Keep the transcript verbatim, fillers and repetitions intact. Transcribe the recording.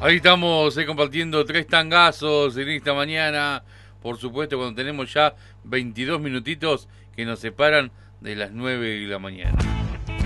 Ahí estamos eh, compartiendo tres tangazos en esta mañana. Por supuesto, cuando tenemos ya veintidós minutitos que nos separan de las nueve de la mañana.